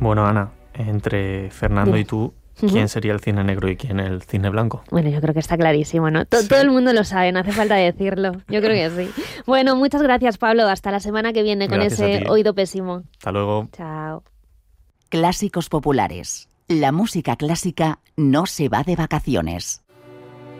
Bueno, Ana, entre Fernando y tú, ¿quién sería el cine negro y quién el cine blanco? Bueno, yo creo que está clarísimo, ¿no? Sí. Todo el mundo lo sabe, no hace falta decirlo. Yo creo que sí. Bueno, muchas gracias, Pablo. Hasta la semana que viene con Gracias a ese ti. oído pésimo. Hasta luego. Chao. Clásicos populares. La música clásica no se va de vacaciones.